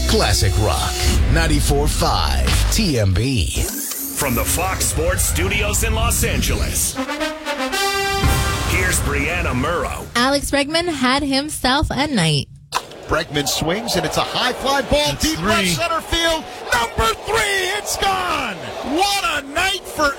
Classic Rock 94.5 TMB. From the Fox Sports Studios in Los Angeles, here's Brianna Murrow. Alex Bregman had himself a night. Bregman swings, and it's a high fly ball deep left center field. Number 3, it's gone. What a night for